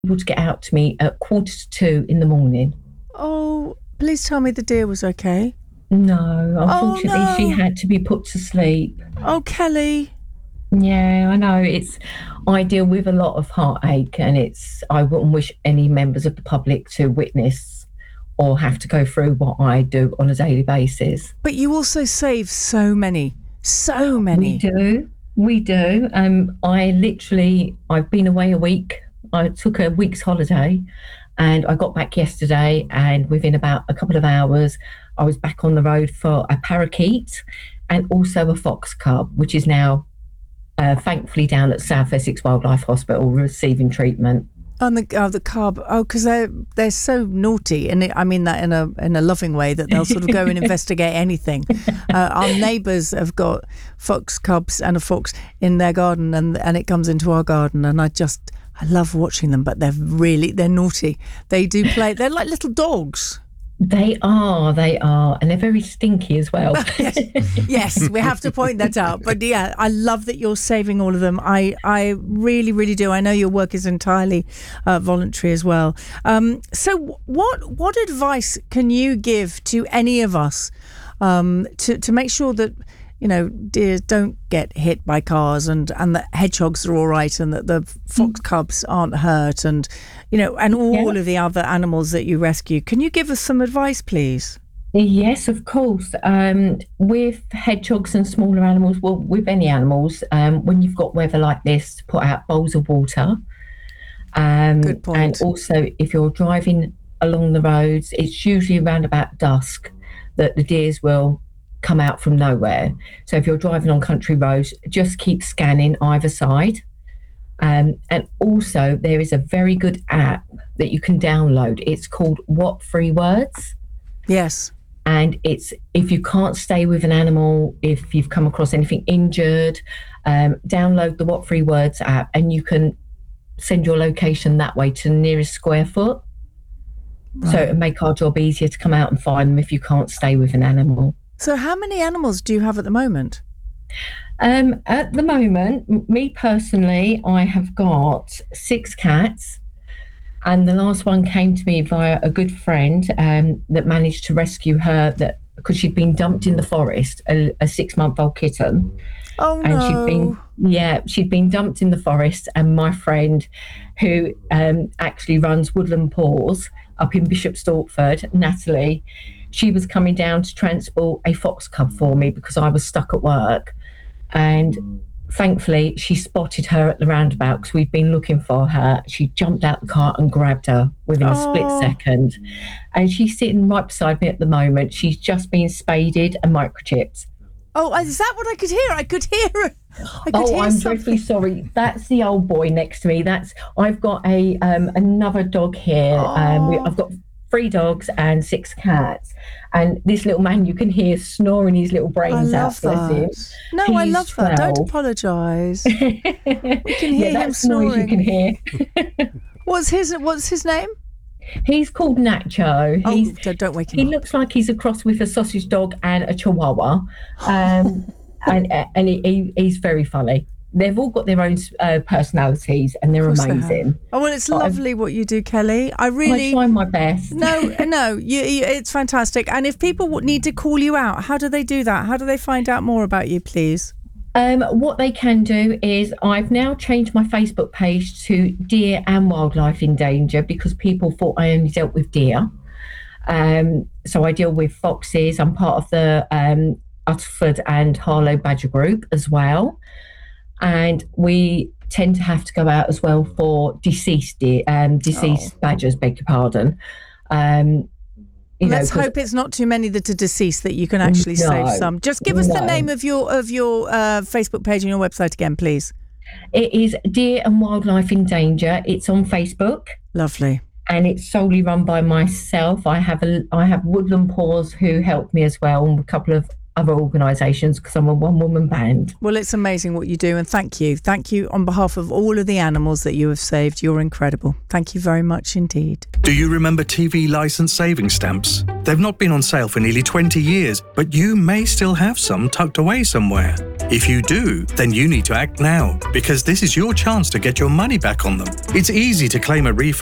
able to get out to me at 1:45 in the morning. Oh, please tell me the deer was okay. No, unfortunately, Oh, she no. had to be put to sleep. Oh, Kelly. Yeah, I know. I deal with a lot of heartache, and I wouldn't wish any members of the public to witness or have to go through what I do on a daily basis. But you also save so many. So We many. do. We do. I've been away a week. I took a week's holiday and I got back yesterday, and within about a couple of hours, I was back on the road for a parakeet and also a fox cub, which is now thankfully down at South Essex Wildlife Hospital receiving treatment. On the cub. Oh, because they're so naughty, and I mean that in a loving way, that they'll sort of go and investigate anything. Our neighbours have got fox cubs and a fox in their garden, and it comes into our garden, and I love watching them, but they're naughty. They do play. They're like little dogs. They are, and they're very stinky as well. Yes, we have to point that out. But yeah, I love that you're saving all of them. I really, really do. I know your work is entirely voluntary as well. So what advice can you give to any of us to make sure that, you know, deer don't get hit by cars, and that hedgehogs are all right, and that the fox cubs aren't hurt, and, you know, and all of the other animals that you rescue? Can you give us some advice, please? Yes, of course. With hedgehogs and smaller animals, well, with any animals, when you've got weather like this, put out bowls of water. Good point. And also, if you're driving along the roads, it's usually around about dusk that the deers will come out from nowhere. So if you're driving on country roads, just keep scanning either side. And also, there is a very good app that you can download. It's called What 3 Words. Yes. And it's, if you can't stay with an animal, if you've come across anything injured, download the What 3 Words app, and you can send your location that way to the nearest square foot. Right. So it'll make our job easier to come out and find them if you can't stay with an animal. So how many animals do you have at the moment? At the moment, me personally, I have got 6 cats. And the last one came to me via a good friend that managed to rescue her, because she'd been dumped in the forest, a 6-month-old kitten. Oh, no. And she'd been dumped in the forest. And my friend, who actually runs Woodland Paws up in Bishop Stortford, Natalie, she was coming down to transport a fox cub for me because I was stuck at work. And thankfully, she spotted her at the roundabout because we'd been looking for her. She jumped out the car and grabbed her within a split second. And she's sitting right beside me at the moment. She's just been spaded and microchipped. Oh, is that what I could hear? I could hear it. I'm dreadfully sorry. That's the old boy next to me. I've got another dog here. I've got 3 dogs and 6 cats, and this little man, you can hear snoring his little brains out. Bless him. No, I love 12. that. Don't apologise. We can hear him snoring. You can hear. What's his name? He's called Nacho. Don't wake him up. He looks like he's a cross with a sausage dog and a chihuahua, and he's very funny. They've all got their own personalities, and they're amazing. Oh, well, it's lovely what you do, Kelly. I try my best. No, it's fantastic. And if people need to call you out, how do they do that? How do they find out more about you, please? What they can do is, I've now changed my Facebook page to Deer and Wildlife in Danger, because people thought I only dealt with deer. So I deal with foxes. I'm part of the Utterford and Harlow Badger group as well. And we tend to have to go out as well for deceased badgers, beg your pardon. Let's hope it's not too many that are deceased, that you can actually save some. Just give us the name of your Facebook page and your website again, please. It is Deer and Wildlife in Danger. It's on Facebook. Lovely. And it's solely run by myself. I have Woodland Paws who help me as well, and a couple of other organisations because I'm a one-woman band. Well, it's amazing what you do, and thank you. Thank you on behalf of all of the animals that you have saved. You're incredible. Thank you very much indeed. Do you remember TV licence savings stamps? They've not been on sale for nearly 20 years, but you may still have some tucked away somewhere. If you do, then you need to act now, because this is your chance to get your money back on them. It's easy to claim a refund